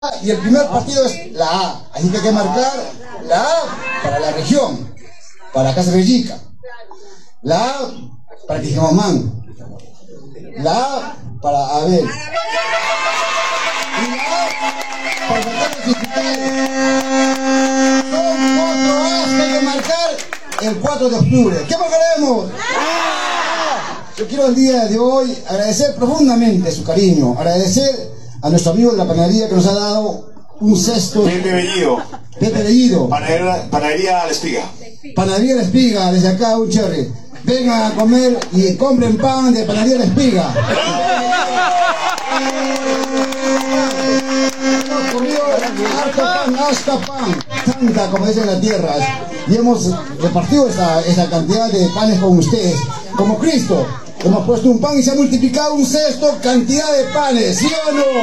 Y el primer partido es la A, así que hay que marcar la A para la región, para Casa Bellica, la A para Quijamamán, la A para Abel, y la A para Santa Cristina. Son 4 A's que hay que marcar el 4 de octubre. ¿Qué marcaremos? Yo quiero el día de hoy agradecer profundamente su cariño, agradecer a nuestro amigo de la panadería que nos ha dado un cesto. Pepe Bellido. Pepe Bellido. Panadería La Espiga. Panadería La Espiga, desde acá un cherry. Vengan a comer y compren pan de Panadería La Espiga. Hemos comido harto pan, hasta pan, tanta como dicen las tierras. Y hemos repartido esa cantidad de panes con ustedes, como Cristo. Hemos puesto un pan y se ha multiplicado un cesto, cantidad de panes, ¿sí o no?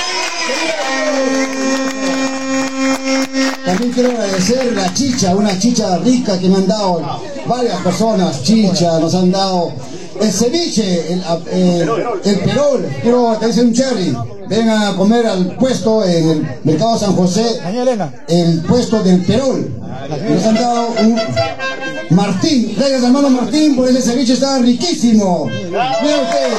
También quiero agradecer la chicha, una chicha rica que me han dado varias personas, chicha, nos han dado el ceviche, el perol, quiero te dicen un cherry. Vengan a comer al puesto en el Mercado San José, el puesto del perol. Nos han dado un Martín, gracias hermano Martín por ese ceviche, está riquísimo. Miren ustedes,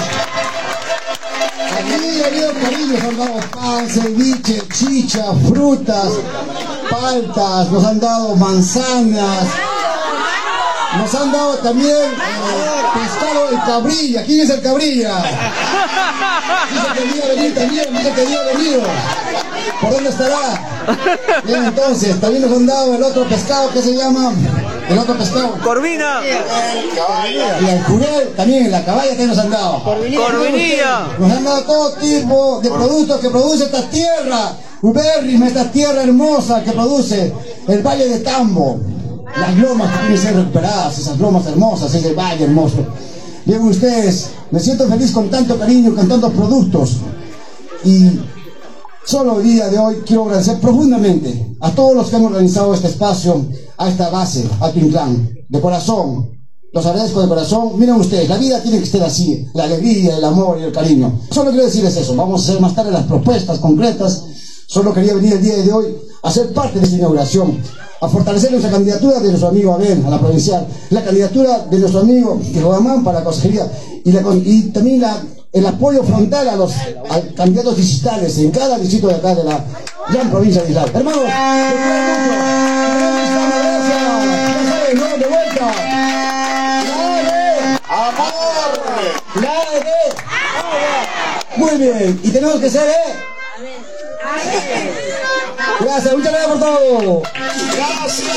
aquí ha habido cariño, nos han dado pan, ceviche, chicha, frutas, paltas, nos han dado manzanas, nos han dado también pescado de cabrilla. ¿Quién es el cabrilla? Dice que el día venir también, dice que el día venido. ¿Por dónde estará? Bien, entonces, también nos han dado el otro pescado que se llama, el otro pescado. Corvina. Y el jurel, también, la caballa también nos han dado. Corvinilla. Nos han dado todo tipo de productos que produce esta tierra, ubérrima, esta tierra hermosa que produce el Valle de Tambo. Las lomas que tienen que ser recuperadas, esas lomas hermosas, ese valle hermoso. Bien, ustedes, me siento feliz con tanto cariño, con tantos productos. Y solo el día de hoy quiero agradecer profundamente a todos los que han organizado este espacio, a esta base, a Pinclán, de corazón. Los agradezco de corazón. Miren ustedes, la vida tiene que ser así, la alegría, el amor y el cariño. Solo quiero decirles eso, vamos a hacer más tarde las propuestas concretas. Solo quería venir el día de hoy a ser parte de esta inauguración, a fortalecer nuestra candidatura de nuestro amigo Abel a la provincial, la candidatura de nuestro amigo Quijamamán para la consejería y también el apoyo frontal a los candidatos distritales en cada distrito de acá de la gran provincia de Islay. Hermanos, de vuelta. Muy bien, y tenemos que ser, Gracias, muchas gracias por todo. Gracias.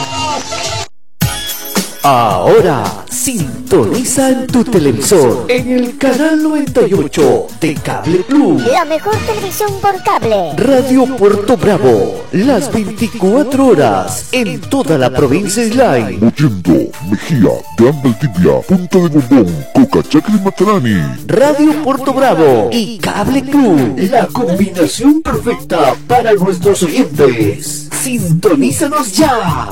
Ahora sintoniza en tu televisor en el canal 98 de Cable Plus. La mejor televisión por cable. Radio Puerto Bravo, las 24 horas en toda la provincia de Islay. Oyendo Mejía, de Valdivia, Punta de Bombón, Cocachaca y Matarani. Radio Puerto Bravo y Cable Club, la combinación perfecta para nuestros oyentes. Sintonízanos ya.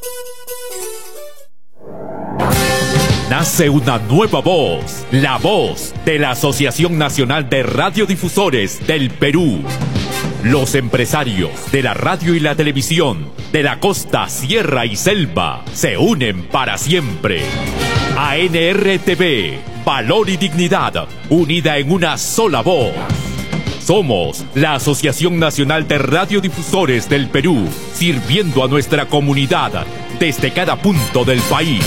Nace una nueva voz, la voz de la Asociación Nacional de Radiodifusores del Perú. Los empresarios de la radio y la televisión de la costa, sierra y selva se unen para siempre. ANRTV, valor y dignidad, unida en una sola voz. Somos la Asociación Nacional de Radiodifusores del Perú, sirviendo a nuestra comunidad desde cada punto del país.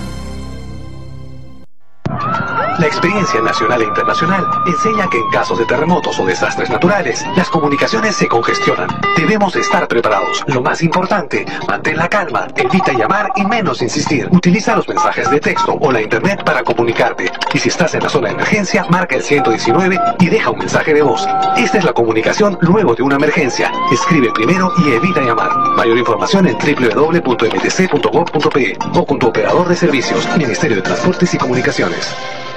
La experiencia nacional e internacional enseña que en casos de terremotos o desastres naturales, las comunicaciones se congestionan. Debemos estar preparados. Lo más importante, mantén la calma, evita llamar y menos insistir. Utiliza los mensajes de texto o la internet para comunicarte. Y si estás en la zona de emergencia, marca el 119 y deja un mensaje de voz. Esta es la comunicación luego de una emergencia. Escribe primero y evita llamar. Mayor información en www.mtc.gov.pe o con tu operador de servicios, Ministerio de Transportes y Comunicaciones.